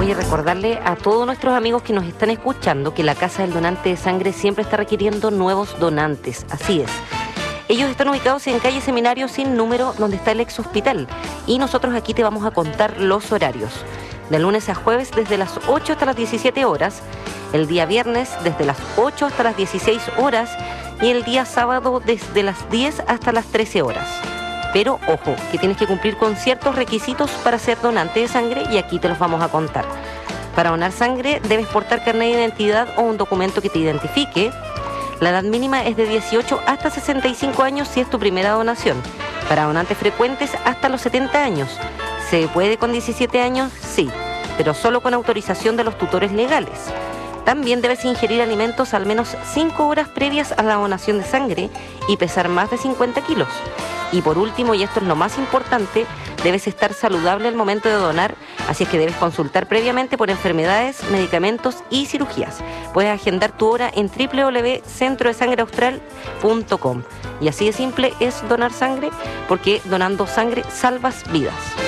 Oye, recordarle a todos nuestros amigos que nos están escuchando que la Casa del Donante de Sangre siempre está requiriendo nuevos donantes. Así es. Ellos están ubicados en calle Seminario sin número, donde está el ex hospital. Y nosotros aquí te vamos a contar los horarios. De lunes a jueves desde las 8 hasta las 17 horas. El día viernes desde las 8 hasta las 16 horas. Y el día sábado desde las 10 hasta las 13 horas. Pero, ojo, que tienes que cumplir con ciertos requisitos para ser donante de sangre y aquí te los vamos a contar. Para donar sangre debes portar carnet de identidad o un documento que te identifique. La edad mínima es de 18 hasta 65 años si es tu primera donación. Para donantes frecuentes hasta los 70 años. ¿Se puede con 17 años? Sí, pero solo con autorización de los tutores legales. También debes ingerir alimentos al menos 5 horas previas a la donación de sangre y pesar más de 50 kilos. Y por último, y esto es lo más importante, debes estar saludable al momento de donar, así es que debes consultar previamente por enfermedades, medicamentos y cirugías. Puedes agendar tu hora en www.centrodesangreaustral.com. Y así de simple es donar sangre, porque donando sangre salvas vidas.